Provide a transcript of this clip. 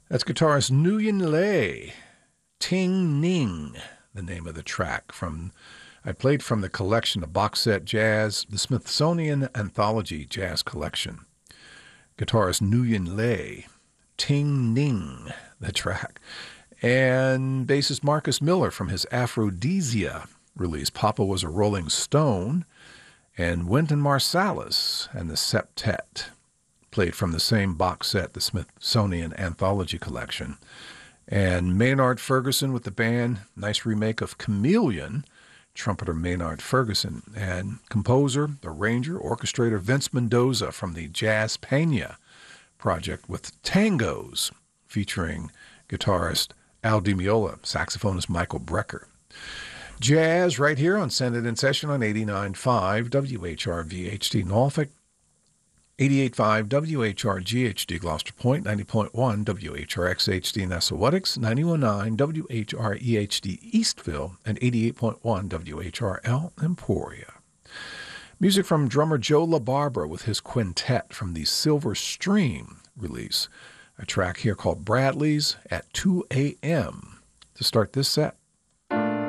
That's guitarist Nguyen Le, Ting Ning, the name of the track. I played from the collection, the box set jazz, the Smithsonian Anthology Jazz Collection. Guitarist Nguyen Le, Ting Ning, the track. And bassist Marcus Miller from his Aphrodisia release, Papa Was a Rolling Stone, and Wynton Marsalis and the Septet, played from the same box set, the Smithsonian Anthology Collection. And Maynard Ferguson with the band, nice remake of Chameleon, trumpeter Maynard Ferguson, and composer, arranger, orchestrator Vince Mendoza from the Jazz Pena project with Tangos, featuring guitarist Al Di Meola, saxophonist Michael Brecker. Jazz right here on Send It In Session on 89.5 WHRV-HD Norfolk, 88.5 WHRG-HD Gloucester Point, 90.1 WHRX-HD Nessawatix, 91.9 WHRE-HD Eastville, and 88.1 WHRL Emporia. Music from drummer Joe LaBarbera with his quintet from the Silver Stream release. A track here called Bradley's at 2 a.m. to start this set.